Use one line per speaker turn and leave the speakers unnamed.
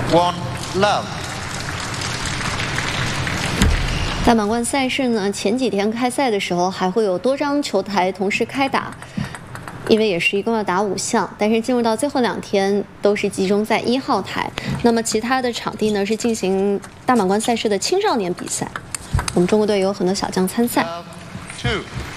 One love。
大满贯赛事呢，前几天开赛的时候还会有多张球台同时开打，因为也是一共要打5项，但是进入到最后2天都是集中在1号台。那么其他的场地呢是进行大满贯赛事的青少年比赛。我们中国队有很多小将参赛。
2